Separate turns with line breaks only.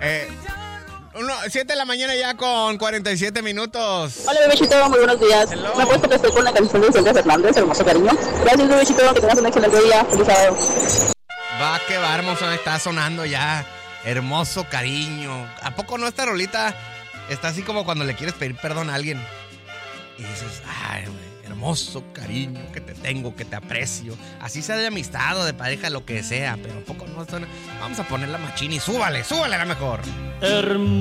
7 de la mañana ya con 47 minutos.
Hola, bebecito, muy buenos días.
Hello.
Me apuesto que estoy con la canción de Vicente Fernández, hermoso cariño. Gracias, bebecito, que tengas un excelente día. Feliz sábado.
Va que va, hermoso, está sonando ya. Hermoso cariño. ¿A poco no esta rolita está así como cuando le quieres pedir perdón a alguien? Y dices, ay, güey, hermoso cariño que te tengo, que te aprecio. Así sea de amistad o de pareja, lo que sea. Pero ¿a poco no suena? Vamos a poner la machina y súbale, súbale a la mejor.